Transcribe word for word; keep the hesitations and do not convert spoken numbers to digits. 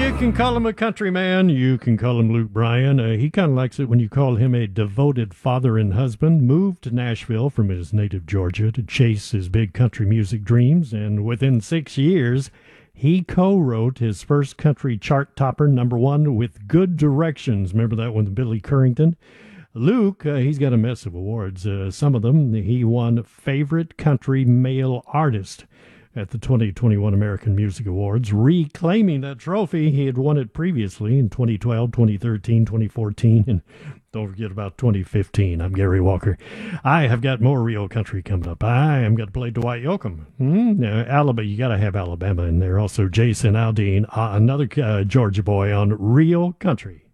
You can call him a countryman. You can call him Luke Bryan. Uh, he kind of likes it when you call him a devoted father and husband. Moved to Nashville from his native Georgia to chase his big country music dreams. And within six years, he co-wrote his first country chart topper, number one, with Good Directions. Remember that one with Billy Currington? Luke, uh, he's got a mess of awards. Uh, some of them, he won Favorite Country Male Artist at the twenty twenty-one American Music Awards, reclaiming that trophy. He had won it previously in twenty twelve, twenty thirteen, twenty fourteen, and don't forget about twenty fifteen. I'm Gary Walker. I have got more real country coming up. I am going to play Dwight Yoakam. Hmm? Uh, Alabama, you got to have Alabama in there. Also, Jason Aldean, uh, another uh, Georgia boy on Real Country.